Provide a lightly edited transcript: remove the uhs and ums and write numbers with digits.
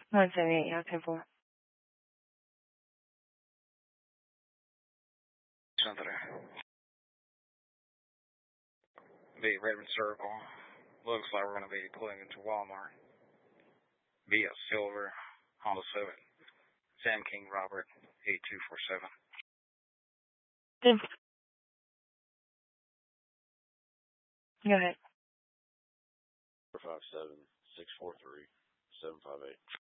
178, yeah, 10-4. Something. Be Redmond Circle. Looks like we're going to be pulling into Walmart. Be a silver Honda Civic. Sam King Robert 8247. Go ahead. 457-643-758.